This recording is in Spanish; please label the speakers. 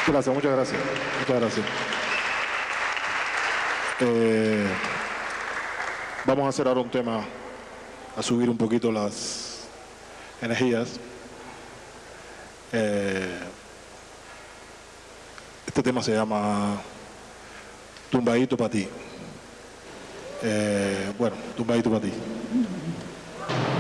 Speaker 1: Gracias, muchas gracias. Muchas gracias. Vamos a hacer ahora un tema, a subir un poquito las energías. Este tema se llama Tumbadito para ti. Bueno, Tumbadito para ti.